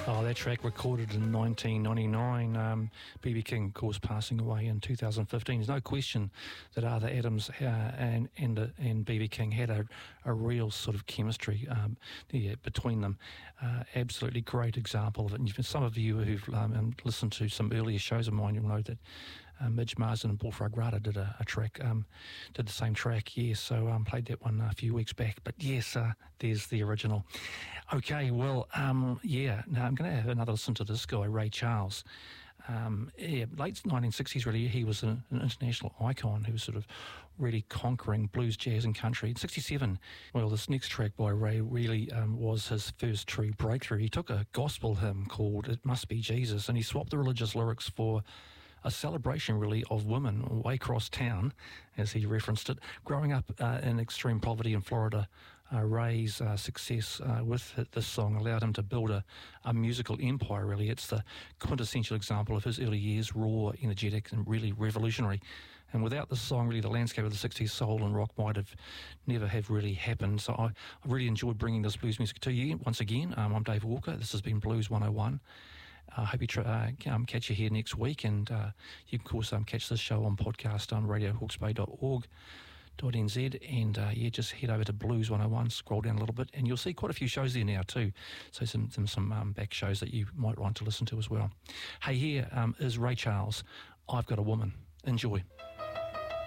Oh, that track recorded in 1999. B.B. King, of course, passing away in 2015. There's no question that Arthur Adams and B.B. King had a real sort of chemistry between them. Absolutely great example of it. And some of you who've listened to some earlier shows of mine, you'll know that Midge Marsden and Bullfrog Rata did a track, did the same track, yes. So played that one a few weeks back. But yes, there's the original. Okay, well, now I'm going to have another listen to this guy, Ray Charles. Late 1960s, really, he was an international icon who was sort of really conquering blues, jazz and country. In 67, well, this next track by Ray really was his first true breakthrough. He took a gospel hymn called It Must Be Jesus, and he swapped the religious lyrics for a celebration, really, of women way across town, as he referenced it. Growing up in extreme poverty in Florida, Ray's success with this song allowed him to build a musical empire, really. It's the quintessential example of his early years, raw, energetic, and really revolutionary. And without this song, really, the landscape of the 60s soul and rock might have never have really happened. So I really enjoyed bringing this blues music to you once again. I'm Dave Walker. This has been Blues 101. I hope you catch you here next week, and you can, of course, catch this show on podcast on radiohawke'sbay.org.nz, and just head over to Blues 101, scroll down a little bit, and you'll see quite a few shows there now too, so some back shows that you might want to listen to as well. Hey, here is Ray Charles, I've Got a Woman. Enjoy.